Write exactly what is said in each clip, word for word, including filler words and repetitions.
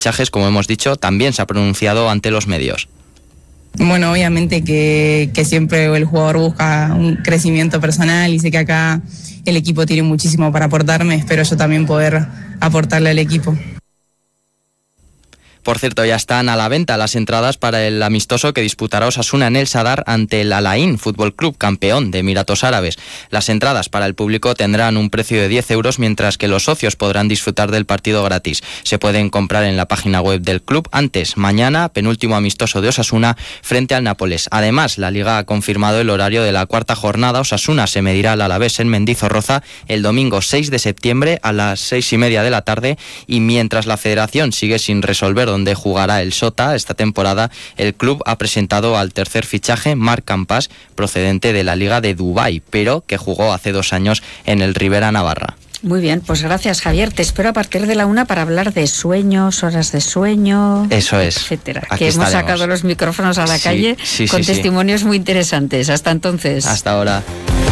fichajes, como hemos dicho, también se ha pronunciado ante los medios. Bueno, obviamente que, que siempre el jugador busca un crecimiento personal y sé que acá el equipo tiene muchísimo para aportarme, espero yo también poder aportarle al equipo. Por cierto, ya están a la venta las entradas para el amistoso que disputará Osasuna en el Sadar ante el Al Ain Fútbol Club, campeón de Emiratos Árabes. Las entradas para el público tendrán un precio de diez euros, mientras que los socios podrán disfrutar del partido gratis. Se pueden comprar en la página web del club antes. Mañana, penúltimo amistoso de Osasuna frente al Nápoles. Además, la Liga ha confirmado el horario de la cuarta jornada. Osasuna se medirá al Alavés en Mendizorroza el domingo seis de septiembre a las seis y media de la tarde, y mientras la Federación sigue sin resolver donde jugará el Sota esta temporada, el club ha presentado al tercer fichaje, Marc Campas, procedente de la Liga de Dubái, pero que jugó hace dos años en el Rivera Navarra. Muy bien, pues gracias, Javier. Te espero a partir de la una para hablar de sueños, horas de sueño, eso es, etcétera. Aquí que hemos estaremos. Sacado los micrófonos a la sí, calle sí, con sí, testimonios sí. muy interesantes. Hasta entonces. Hasta ahora.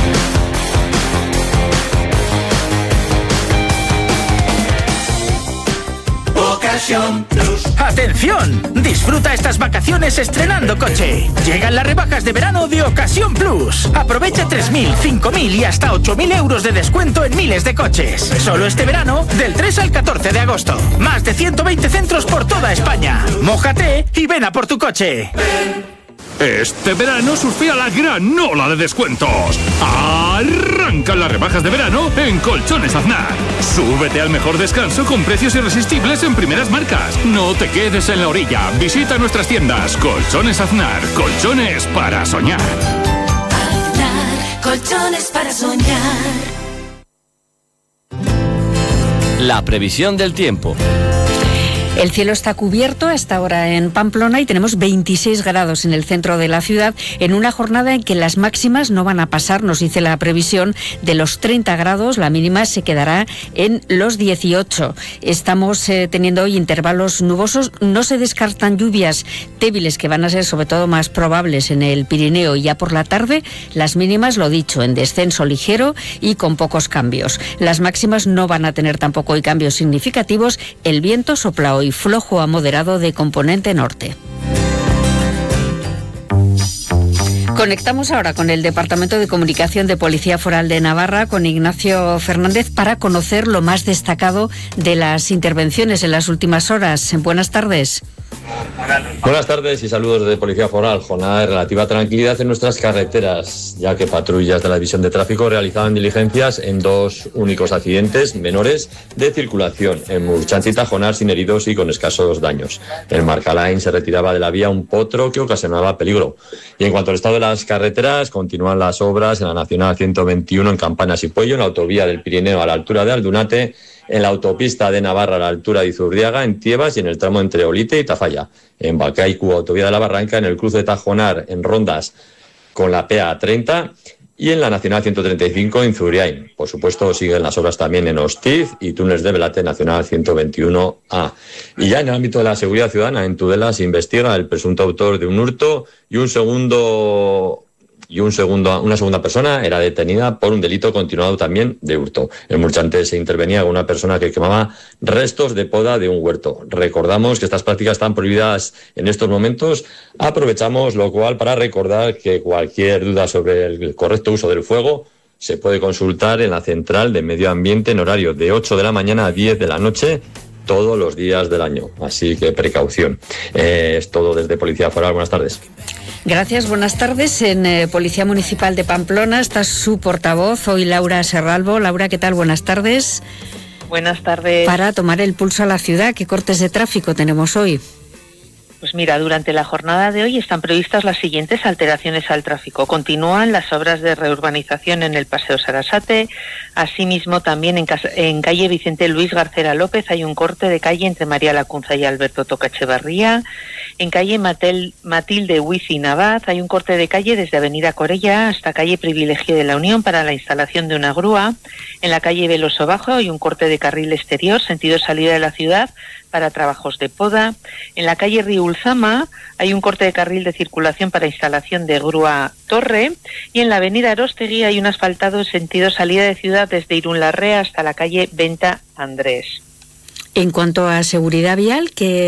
¡Atención! Disfruta estas vacaciones estrenando coche. Llegan las rebajas de verano de Ocasión Plus. Aprovecha tres mil, cinco mil y hasta ocho mil euros de descuento en miles de coches. Solo este verano, del tres al catorce de agosto. Más de ciento veinte centros por toda España. Mójate y ven a por tu coche. Este verano surfea la gran ola de descuentos. Arrancan las rebajas de verano en Colchones Aznar. Súbete al mejor descanso con precios irresistibles en primeras marcas. No te quedes en la orilla. Visita nuestras tiendas. Colchones Aznar. Colchones para soñar. Aznar. Colchones para soñar. La previsión del tiempo. El cielo está cubierto hasta ahora en Pamplona y tenemos veintiséis grados en el centro de la ciudad, en una jornada en que las máximas no van a pasar, nos dice la previsión, de los treinta grados. La mínima se quedará en los dieciocho. Estamos eh, teniendo hoy intervalos nubosos. No se descartan lluvias débiles, que van a ser sobre todo más probables en el Pirineo. Y ya por la tarde, las mínimas, lo dicho, en descenso ligero y con pocos cambios. Las máximas no van a tener tampoco hoy cambios significativos. El viento sopla hoy flojo a moderado de componente norte. Conectamos ahora con el Departamento de Comunicación de Policía Foral de Navarra, con Ignacio Fernández, para conocer lo más destacado de las intervenciones en las últimas horas. Buenas tardes. Buenas tardes y saludos de Policía Foral. Jornada de relativa tranquilidad en nuestras carreteras, ya que patrullas de la División de Tráfico realizaban diligencias en dos únicos accidentes menores de circulación, en Murchanti y Tajonar, sin heridos y con escasos daños. En Marcalain se retiraba de la vía un potro que ocasionaba peligro. Y en cuanto al estado de las carreteras, continúan las obras en la Nacional ciento veintiuno en Campanas y Puello, en la autovía del Pirineo a la altura de Aldunate, en la autopista de Navarra a la altura de Izurriaga, en Tiebas, y en el tramo entre Olite y Tafalla. En Bacaicu, autovía de la Barranca, en el cruce de Tajonar, en Rondas, con la P A treinta, y en la Nacional ciento treinta y cinco en Zuriain. Por supuesto, siguen las obras también en Hostiz y túneles de Velate, Nacional ciento veintiuno A. Y ya en el ámbito de la seguridad ciudadana, en Tudela se investiga el presunto autor de un hurto, y un segundo... y un segundo, una segunda persona era detenida por un delito continuado también de hurto. En Murchante se intervenía con una persona que quemaba restos de poda de un huerto. Recordamos que estas prácticas están prohibidas en estos momentos. Aprovechamos lo cual para recordar que cualquier duda sobre el correcto uso del fuego se puede consultar en la Central de Medio Ambiente en horario de ocho de la mañana a diez de la noche, todos los días del año. Así que precaución. Eh, es todo desde Policía Foral. Buenas tardes. Gracias, buenas tardes. En eh, Policía Municipal de Pamplona está su portavoz, hoy Laura Serralbo. Laura, ¿qué tal? Buenas tardes. Buenas tardes. Para tomar el pulso a la ciudad, ¿qué cortes de tráfico tenemos hoy? Pues mira, durante la jornada de hoy están previstas las siguientes alteraciones al tráfico. Continúan las obras de reurbanización en el Paseo Sarasate. Asimismo, también en, casa, en calle Vicente Luis Garcera López hay un corte de calle entre María Lacunza y Alberto Tocachevarría. En calle Matel, Matilde Huici Navaz hay un corte de calle desde Avenida Corella hasta calle Privilegio de la Unión para la instalación de una grúa. En la calle Veloso Bajo hay un corte de carril exterior, sentido salida de la ciudad, para trabajos de poda. En la calle Riulzama hay un corte de carril de circulación para instalación de grúa Torre, y en la avenida Arostegui hay un asfaltado en sentido salida de ciudad desde Irún Larrea hasta la calle Venta Andrés. En cuanto a seguridad vial, ¿qué